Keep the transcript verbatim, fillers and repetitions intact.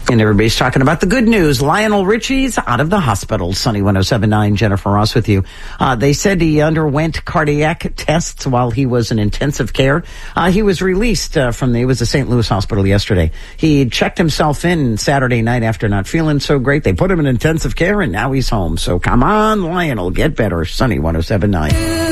And everybody's talking about the good news. Lionel Richie's out of the hospital. Sunny one oh seven point nine, Jennifer Ross with you. Uh, they said he underwent cardiac tests while he was in intensive care. Uh, he was released uh, from the, it was the Saint Louis hospital yesterday. He checked himself in Saturday night after not feeling so great. They put him in intensive care and now he's home. So come on, Lionel, get better. Sunny one oh seven point nine.